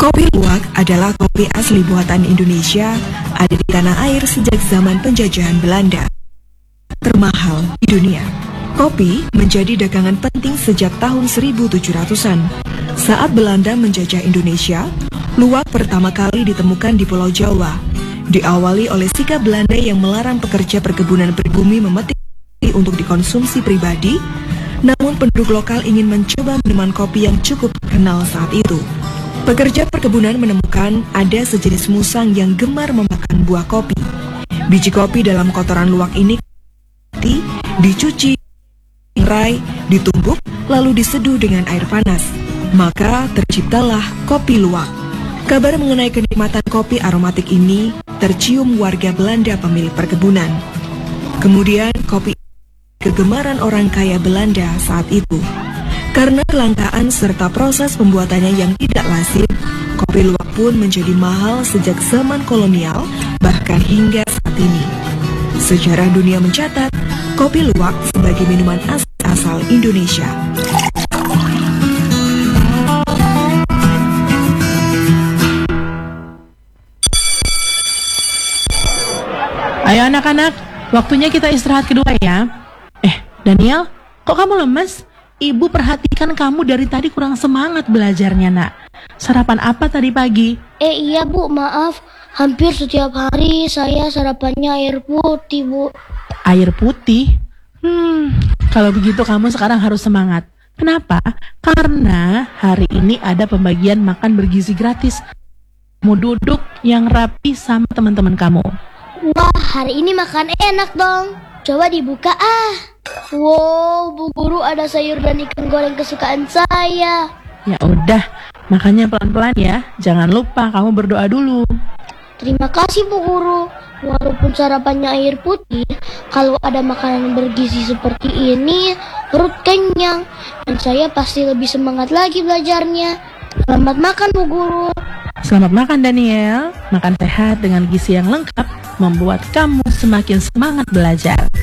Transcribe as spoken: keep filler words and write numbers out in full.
Kopi luwak adalah kopi asli buatan Indonesia, ada di tanah air sejak zaman penjajahan Belanda. Termahal di dunia. Kopi menjadi dagangan penting sejak tahun seribu tujuh ratusan. Saat Belanda menjajah Indonesia, luwak pertama kali ditemukan di Pulau Jawa. Diawali oleh sikap Belanda yang melarang pekerja perkebunan pribumi memetik untuk dikonsumsi pribadi, namun penduduk lokal ingin mencoba minuman kopi yang cukup terkenal saat itu. Pekerja perkebunan menemukan ada sejenis musang yang gemar memakan buah kopi. Biji kopi dalam kotoran luwak ini dicuci, rai, ditumbuk, lalu diseduh dengan air panas. Maka terciptalah kopi luwak. Kabar mengenai kenikmatan kopi aromatik ini tercium warga Belanda pemilik perkebunan. Kemudian kopi kegemaran orang kaya Belanda saat itu. Karena kelangkaan serta proses pembuatannya yang tidak lazim, kopi luwak pun menjadi mahal sejak zaman kolonial, bahkan hingga saat ini. Sejarah dunia mencatat kopi luwak sebagai minuman asal Indonesia. Ayo anak-anak, waktunya kita istirahat kedua ya. Eh, Daniel, kok kamu lemes? Ibu perhatikan kamu dari tadi kurang semangat belajarnya, nak. Sarapan apa tadi pagi? Eh iya Bu, maaf. Hampir setiap hari saya sarapannya air putih, Bu. Air putih? Hmm, kalau begitu kamu sekarang harus semangat. Kenapa? Karena hari ini ada pembagian makan bergizi gratis. Kamu duduk yang rapi sama teman-teman kamu. Wah, hari ini makan enak dong. Coba dibuka ah. Wow, Bu Guru, ada sayur dan ikan goreng kesukaan saya. Ya udah, makannya pelan-pelan ya. Jangan lupa kamu berdoa dulu. Terima kasih Bu Guru. Walaupun sarapannya air putih, kalau ada makanan bergizi seperti ini, perut kenyang. Dan saya pasti lebih semangat lagi belajarnya. Selamat makan Bu Guru. Selamat makan Daniel. Makan sehat dengan gizi yang lengkap membuat kamu semakin semangat belajar.